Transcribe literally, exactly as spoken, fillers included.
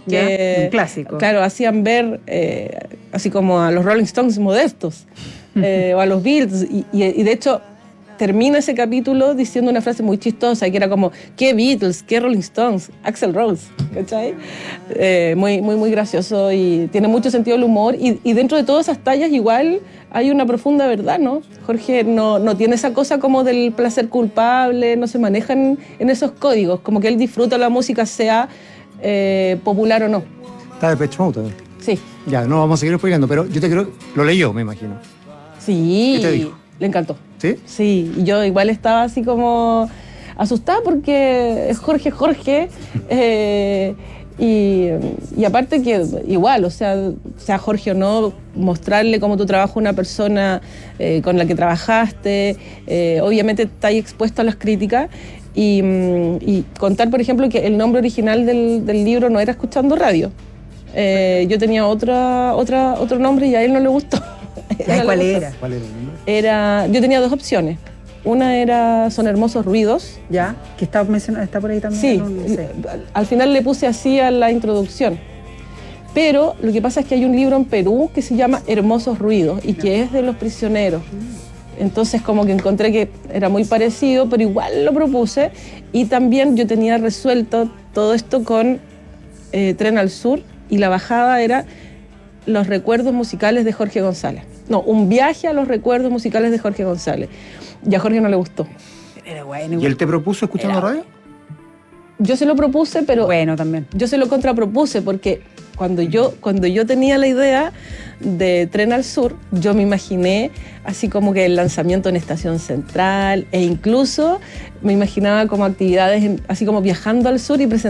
que, un clásico. Claro, hacían ver eh, así como a los Rolling Stones modestos, eh, o a los Beatles, y, y, y de hecho termina ese capítulo diciendo una frase muy chistosa, que era como, ¿qué Beatles? ¿Qué Rolling Stones? Axl Rose, ¿cachai? Eh, muy, muy, muy gracioso y tiene mucho sentido el humor, y, y dentro de todas esas tallas igual hay una profunda verdad, ¿no? Jorge no, no tiene esa cosa como del placer culpable, no se manejan en esos códigos, como que él disfruta la música, sea eh, popular o no. Está de Depeche Mode también. Sí. Ya, no vamos a seguir spoilando, pero yo te creo, lo leyó, me imagino. Sí. ¿Qué te dijo? Le encantó. ¿Sí? Sí, y yo igual estaba así como asustada porque es Jorge Jorge, eh, y, y aparte que igual, o sea, sea Jorge o no, mostrarle cómo tu trabajo a una persona eh, con la que trabajaste, eh, obviamente está ahí expuesto a las críticas, y, y contar, por ejemplo, que el nombre original del, del libro no era Escuchando Radio. Eh, yo tenía otra, otra, otro nombre y a él no le gustó. Ay, ¿cuál era? ¿Cuál era el nombre? Era, yo tenía dos opciones. Una era Son Hermosos Ruidos. Ya, que está mencionado, está por ahí también. Sí, no, no sé. al final le puse así a la introducción. Pero lo que pasa es que hay un libro en Perú que se llama Hermosos Ruidos y que es de los prisioneros. Entonces como que encontré que era muy parecido, pero igual lo propuse. Y también yo tenía resuelto todo esto con eh, Tren al Sur, y la bajada era Los recuerdos musicales de Jorge González. No, un viaje a los recuerdos musicales de Jorge González. Y a Jorge no le gustó. Era bueno. ¿Y él te propuso Escuchando Era- Radio? Yo se lo propuse, pero Bueno, también. yo se lo contrapropuse porque cuando yo, cuando yo tenía la idea de Tren al Sur, yo me imaginé así como que el lanzamiento en Estación Central, e incluso me imaginaba como actividades en- así como viajando al sur y presentando